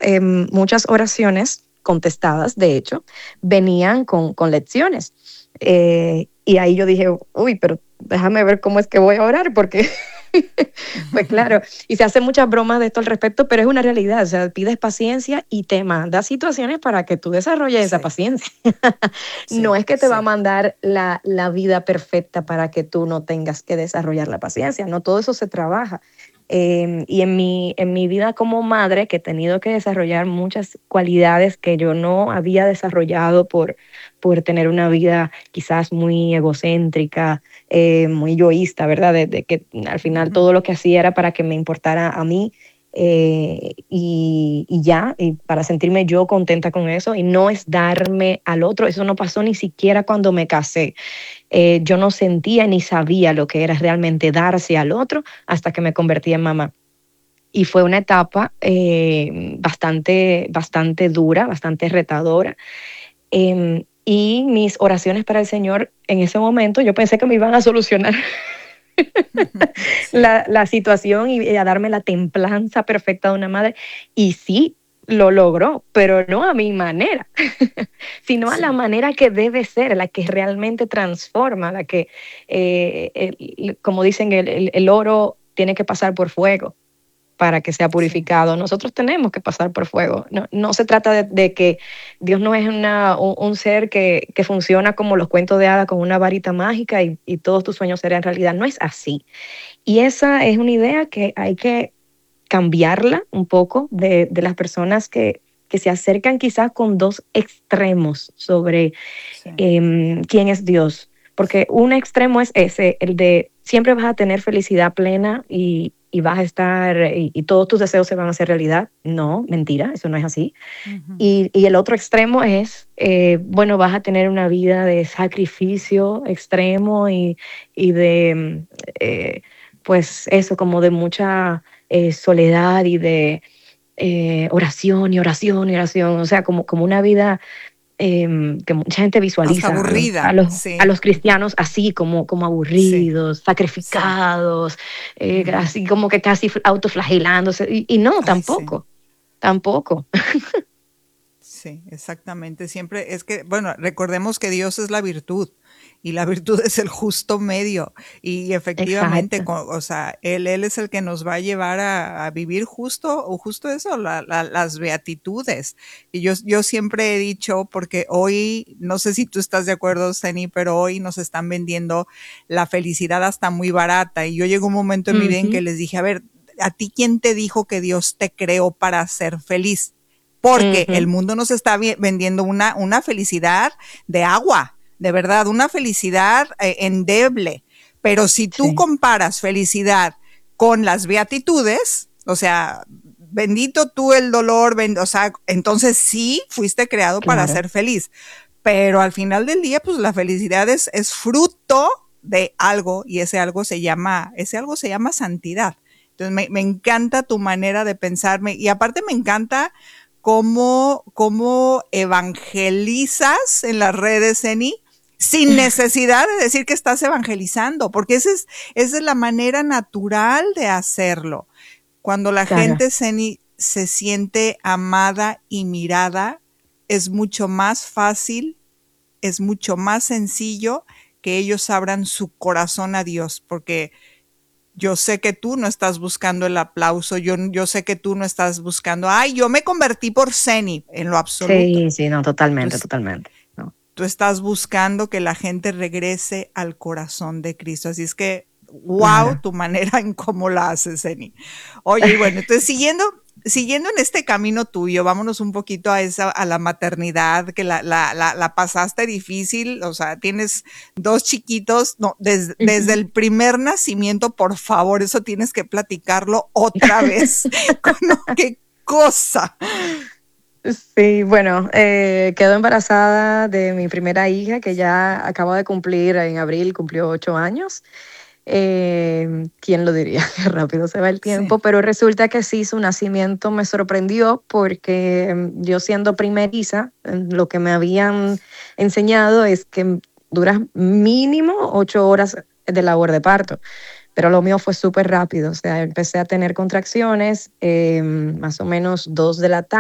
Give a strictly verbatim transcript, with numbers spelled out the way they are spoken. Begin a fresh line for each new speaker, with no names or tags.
eh, muchas oraciones contestadas, de hecho, venían con, con lecciones. Eh, y ahí yo dije, uy, pero déjame ver cómo es que voy a orar, porque pues claro, y se hacen muchas bromas de esto al respecto, pero es una realidad. O sea, pides paciencia y te manda situaciones para que tú desarrolles esa
Sí,
paciencia. No
sí,
es que te va a
sí.
mandar la, la vida perfecta para que tú no tengas que desarrollar la paciencia. No todo eso se trabaja. Eh, y en mi, en mi vida como madre, que he tenido que desarrollar muchas cualidades que yo no había desarrollado por, por tener una vida quizás muy egocéntrica, eh, muy egoísta, ¿verdad? De, de que al final
Ujú.
todo lo que hacía era para que me importara a mí, eh, y, y ya, y para sentirme yo contenta con eso y no es darme al otro. Eso no pasó ni siquiera cuando me casé. Eh, yo no sentía ni sabía lo que era realmente darse al otro hasta que me convertí en mamá. Y fue una etapa eh, bastante, bastante dura, bastante retadora. Eh, y mis oraciones para el Señor en ese momento, yo pensé que me iban a solucionar
Sí,
la, la situación y a darme la templanza perfecta de una madre. Y sí, lo logró, pero no a mi manera, sino a la
sí.
manera que debe ser, la que realmente transforma, la que, eh, el- como dicen, el, el- el oro tiene que pasar por fuego para que sea
Sí.
purificado. Nosotros tenemos que pasar por fuego. No, no se trata de, de que Dios no es una, un, un ser que, que funciona como los cuentos de hadas con una varita mágica y, y todos tus sueños serán realidad. No es así. Y esa es una idea que hay que cambiarla un poco de, de las personas que, que se acercan quizás con dos extremos sobre
Sí.
eh, quién es Dios. Porque un extremo es ese, el de siempre vas a tener felicidad plena y, y vas a estar, y, y todos tus deseos se van a hacer realidad. No, mentira, eso no es así.
Ujú.
Y, y el otro extremo es, eh, bueno, vas a tener una vida de sacrificio extremo y, y de, eh, pues eso, como de mucha eh, soledad y de eh, oración y oración y oración, o sea, como, como una vida eh, que mucha gente
Hasta
visualiza a los, a
aburrida,
los, a
sí,
los cristianos así, como, como
sí,
aburridos,
sí.
sacrificados, eh,
Ujú.
así como que casi autoflagelándose, y, y no,
Ay, sí.
tampoco, tampoco.
Sí, exactamente. Siempre es que, bueno, recordemos que Dios es la virtud y la virtud es el justo medio. Y efectivamente,
Exacto.
co- o sea, Él, él es el que nos va a llevar a, a vivir justo o justo eso, la- la- las beatitudes. Y yo, yo siempre he dicho, porque hoy, no sé si tú estás de acuerdo, Zeni, pero hoy nos están vendiendo la felicidad hasta muy barata. Y yo llegó un momento en mi vida en que
Ujú,
les dije, a ver, ¿a ti quién te dijo que Dios te creó para ser feliz? Porque el
ujú,
mundo nos está vendiendo una, una felicidad de agua, de verdad, una felicidad eh, endeble. Pero si tú
sí,
comparas felicidad con las beatitudes, o sea, bendito tú el dolor, ben, o sea, entonces sí fuiste creado para
claro.
ser feliz. Pero al final del día, pues la felicidad es, es fruto de algo y ese algo se llama, ese algo se llama santidad. Entonces me, me encanta tu manera de pensarme y aparte me encanta cómo, cómo evangelizas en las redes, Eni, sin necesidad de decir que estás evangelizando, porque esa es, esa es la manera natural de hacerlo. Cuando la
Claro.
gente, Eni, se siente amada y mirada, es mucho más fácil, es mucho más sencillo que ellos abran su corazón a Dios, porque yo sé que tú no estás buscando el aplauso, yo, yo sé que tú no estás buscando, ay, yo me convertí por Zeni, en lo absoluto.
Sí, sí, no,
Tú,
totalmente,
es,
totalmente. No.
tú estás buscando que la gente regrese al corazón de Cristo. Así es que, wow,
Claro.
tu manera en cómo la haces, Zeni. Oye, y bueno, entonces siguiendo, siguiendo en este camino tuyo, vámonos un poquito a esa, a la maternidad, que la, la, la, la pasaste difícil, o sea, tienes dos chiquitos, no, des, desde
Ujú.
el primer nacimiento, por favor, eso tienes que platicarlo otra vez. ¿No? ¿Qué cosa?
Sí, bueno, eh, quedo embarazada de mi primera hija que ya acabo de cumplir en abril, cumplió ocho años. Eh, ¿quién lo diría? Qué rápido se va el
Sí.
tiempo, pero resulta que sí, su nacimiento me sorprendió porque mm, yo siendo primeriza, mm, lo que me habían enseñado es que duras mínimo ocho horas de labor de parto, pero lo mío fue súper rápido, o sea, empecé a tener contracciones, eh, más o menos dos de la tarde.